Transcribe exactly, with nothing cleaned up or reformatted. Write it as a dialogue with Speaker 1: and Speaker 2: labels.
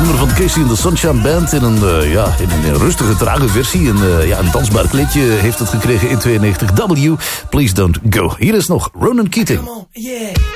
Speaker 1: nummer van Casey and the Sunshine Band in een, uh, ja, in een rustige, trage versie. Een, uh, ja, een dansbaar kleedje heeft het gekregen in tweeënnegentig. W, Please Don't Go. Hier is nog Ronan Keating.